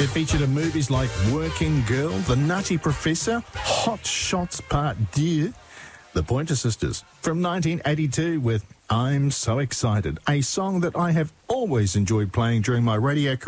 featured in movies like Working Girl, The Nutty Professor, Hot Shots Part 2, The Pointer Sisters from 1982 with I'm So Excited, a song that I have always enjoyed playing during my radio career.